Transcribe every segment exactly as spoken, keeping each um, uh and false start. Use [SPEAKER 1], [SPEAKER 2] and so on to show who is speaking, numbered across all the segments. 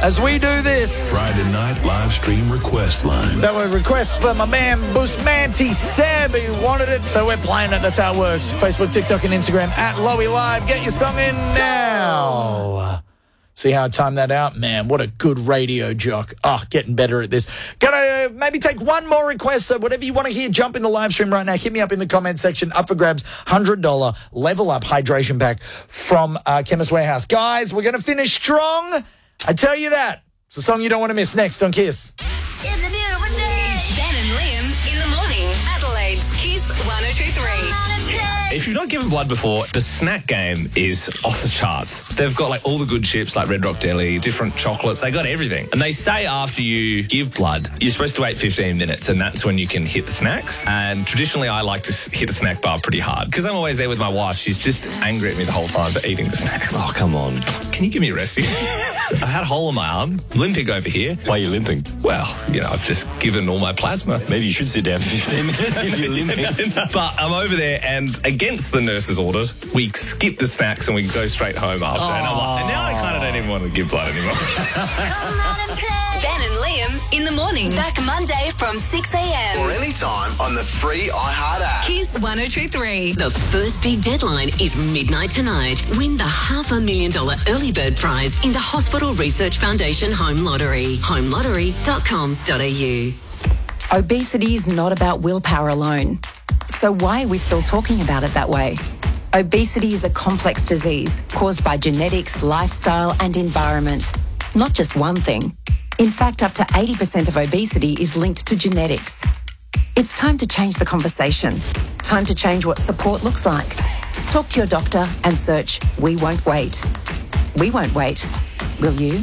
[SPEAKER 1] as we do this.
[SPEAKER 2] Friday night live stream request line.
[SPEAKER 1] That were requests for my man Busmanti Seb. He wanted it, so we're playing it. That's how it works. Facebook, TikTok, and Instagram at Lowy Live. Get your song in now. See how I timed that out? Man, what a good radio jock. Oh, getting better at this. Gonna maybe take one more request. So whatever you want to hear, jump in the live stream right now. Hit me up in the comment section. Up for grabs, one hundred dollars Level Up hydration pack from uh, Chemist Warehouse. Guys, we're going to finish strong. I tell you that. It's a song you don't want to miss. Next on Kiss.
[SPEAKER 3] It's a beautiful day. It's Ben and Liam in the morning. Adelaide's Kiss one oh two three.
[SPEAKER 4] If you've not given blood before, the snack game is off the charts. They've got like all the good chips like Red Rock Deli, different chocolates, they got everything. And they say after you give blood, you're supposed to wait fifteen minutes and that's when you can hit the snacks. And traditionally I like to hit the snack bar pretty hard because I'm always there with my wife. She's just angry at me the whole time for eating the snacks.
[SPEAKER 5] Oh, come on.
[SPEAKER 4] Can you give me a rest? I've had a hole in my arm, limping over here.
[SPEAKER 5] Why are you limping?
[SPEAKER 4] Well, you know, I've just given all my plasma.
[SPEAKER 5] Maybe you should sit down for fifteen minutes if you're limping.
[SPEAKER 4] no, no. But I'm over there and against the nurse's orders, we skip the snacks and we go straight home after. And, I'm like, and now I kind of don't even want to give blood anymore.
[SPEAKER 3] Ben and Liam in the morning. Back Monday from six a.m.
[SPEAKER 6] Or anytime on the free iHeart app.
[SPEAKER 3] Kiss one oh two three. The first big deadline is midnight tonight. Win the half a million dollar early bird prize in the Hospital Research Foundation Home Lottery. home lottery dot com dot a u.
[SPEAKER 7] Obesity is not about willpower alone. So why are we still talking about it that way? Obesity is a complex disease caused by genetics, lifestyle, and environment. Not just one thing. In fact, up to eighty percent of obesity is linked to genetics. It's time to change the conversation. Time to change what support looks like. Talk to your doctor and search We Won't Wait. We won't wait. Will you?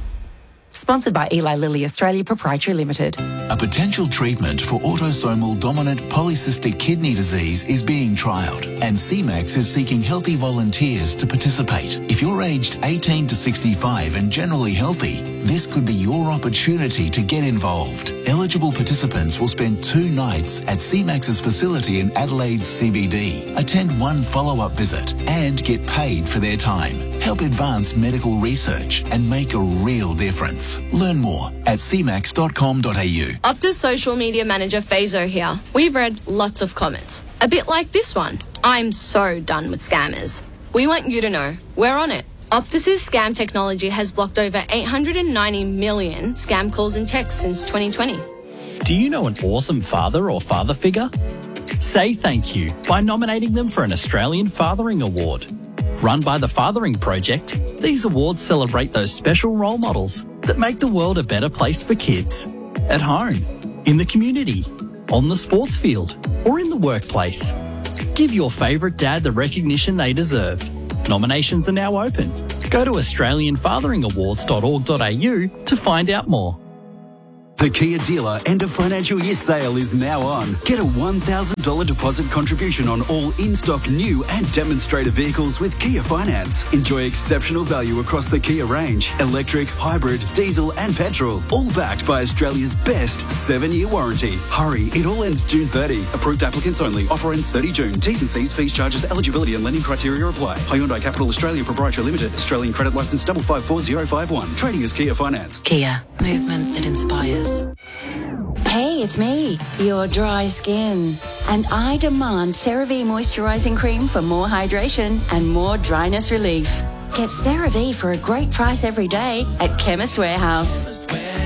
[SPEAKER 7] Sponsored by Eli Lilly Australia Proprietary Limited.
[SPEAKER 2] A potential treatment for autosomal dominant polycystic kidney disease is being trialled, and C MAX is seeking healthy volunteers to participate. If you're aged eighteen to sixty-five and generally healthy, this could be your opportunity to get involved. Eligible participants will spend two nights at C MAX's facility in Adelaide's C B D, attend one follow-up visit, and get paid for their time. Help advance medical research and make a real difference. Learn more at c max dot com dot a u.
[SPEAKER 8] Optus social media manager Fazo here. We've read lots of comments. A bit like this one. I'm so done with scammers. We want you to know we're on it. Optus's scam technology has blocked over eight hundred ninety million scam calls and texts since twenty twenty.
[SPEAKER 9] Do you know an awesome father or father figure? Say thank you by nominating them for an Australian Fathering Award. Run by the Fathering Project, these awards celebrate those special role models that make the world a better place for kids. At home, in the community, on the sports field, or in the workplace. Give your favourite dad the recognition they deserve. Nominations are now open. Go to australian fathering awards dot org dot a u to find out more.
[SPEAKER 10] The Kia dealer end of financial year sale is now on. Get a one thousand dollars deposit contribution on all in-stock new and demonstrator vehicles with Kia Finance. Enjoy exceptional value across the Kia range. Electric, hybrid, diesel and petrol. All backed by Australia's best seven-year warranty. Hurry, it all ends June thirtieth. Approved applicants only. Offer ends thirtieth June. T's and C's, fees, charges, eligibility and lending criteria apply. Hyundai Capital Australia Proprietary Limited. Australian credit licence double five four zero five one. Trading as Kia Finance.
[SPEAKER 7] Kia. Movement that inspires.
[SPEAKER 11] Hey, it's me, your dry skin. And I demand CeraVe Moisturising Cream for more hydration and more dryness relief. Get CeraVe for a great price every day at Chemist Warehouse.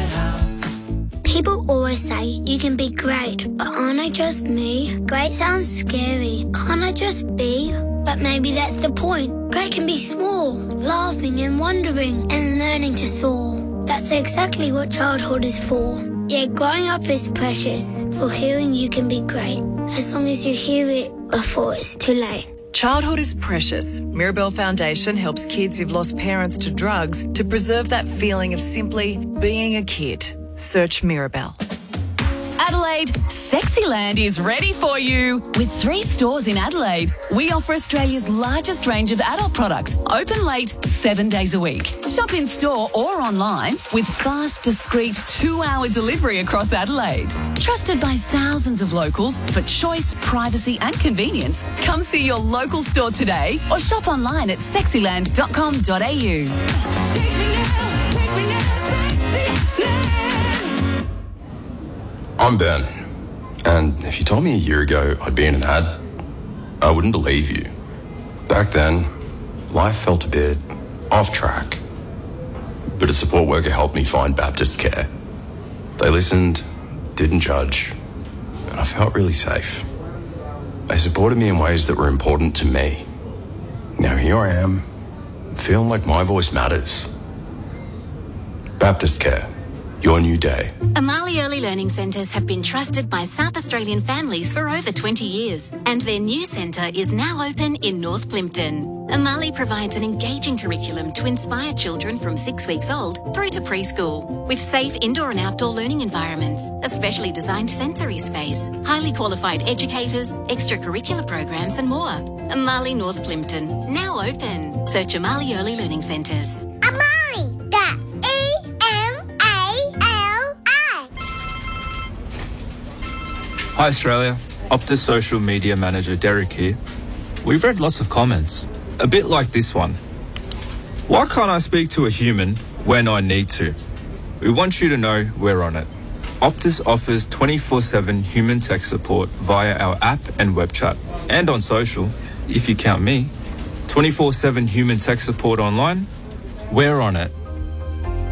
[SPEAKER 12] People always say you can be great, but aren't I just me? Great sounds scary. Can't I just be? But maybe that's the point. Great can be small, laughing and wondering and learning to soar. That's exactly what childhood is for. Yeah, growing up is precious. For hearing you can be great, as long as you hear it before it's too late.
[SPEAKER 13] Childhood is precious. Mirabelle Foundation helps kids who've lost parents to drugs to preserve that feeling of simply being a kid. Search Mirabelle.
[SPEAKER 14] Adelaide, Sexyland is ready for you. With three stores in Adelaide, we offer Australia's largest range of adult products, open late, seven days a week. Shop in store or online with fast, discreet two-hour delivery across Adelaide. Trusted by thousands of locals for choice, privacy and convenience, come see your local store today or shop online at sexyland dot com dot a u. Take me out, take me out.
[SPEAKER 15] I'm Ben, and if you told me a year ago I'd be in an ad, I wouldn't believe you. Back then, life felt a bit off track, but a support worker helped me find Baptist Care. They listened, didn't judge, and I felt really safe. They supported me in ways that were important to me. Now here I am, feeling like my voice matters. Baptist Care, your new day.
[SPEAKER 16] Amali Early Learning Centres have been trusted by South Australian families for over twenty years, and their new centre is now open in North Plimpton. Amali provides an engaging curriculum to inspire children from six weeks old through to preschool, with safe indoor and outdoor learning environments, a specially designed sensory space, highly qualified educators, extracurricular programs and more. Amali North Plimpton, now open. Search Amali Early Learning Centres.
[SPEAKER 12] Amali, that's E M A L I.
[SPEAKER 17] Hi Australia, Optus social media manager Derek here. We've read lots of comments, a bit like this one. Why can't I speak to a human when I need to? We want you to know we're on it. Optus offers twenty-four seven human tech support via our app and web chat, and on social, if you count me. twenty-four seven human tech support online, we're on it.